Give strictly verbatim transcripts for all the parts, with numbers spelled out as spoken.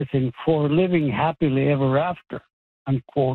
for living happily ever after, unquote.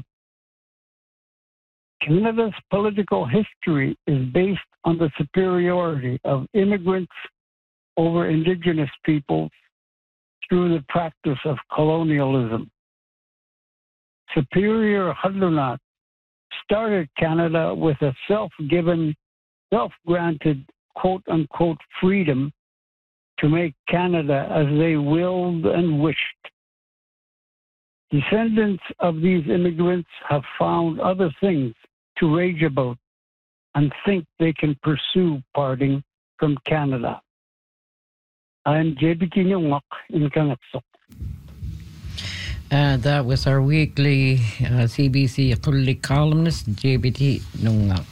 Canada's political history is based on the superiority of immigrants over Indigenous peoples through the practice of colonialism. Superior Huguenot started Canada with a self-given, self-granted, quote-unquote, freedom to make Canada as they willed and wished. Descendants of these immigrants have found other things to rage about and think they can pursue parting from Canada. I'm J B Kinyongok in Kanaksok. Uh, that was our weekly uh, C B C Kulli columnist, J B T Nungak.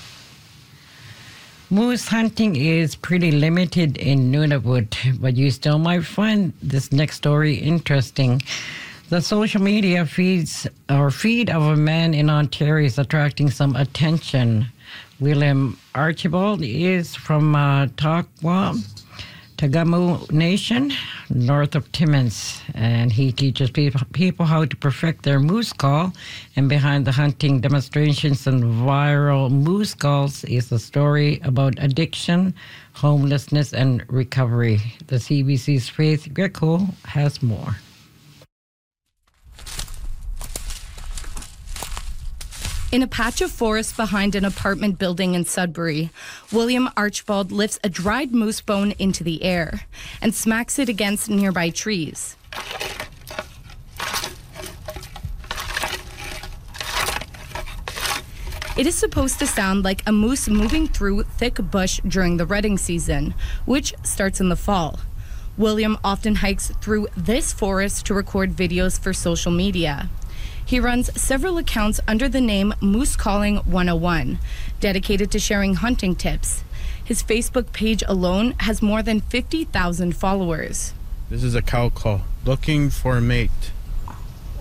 Moose hunting is pretty limited in Nunavut, but you still might find this next story interesting. The social media feeds or feed of a man in Ontario is attracting some attention. William Archibald is from uh, Takwa, Tagamu Nation, north of Timmins, and he teaches people, people how to perfect their moose call. And behind the hunting demonstrations and viral moose calls is a story about addiction, homelessness, and recovery. The C B C's Faith Greco has more. In a patch of forest behind an apartment building in Sudbury, William Archibald lifts a dried moose bone into the air and smacks it against nearby trees. It is supposed to sound like a moose moving through thick bush during the rutting season, which starts in the fall. William often hikes through this forest to record videos for social media. He runs several accounts under the name Moose Calling one oh one, dedicated to sharing hunting tips. His Facebook page alone has more than fifty thousand followers. This is a cow call, looking for a mate.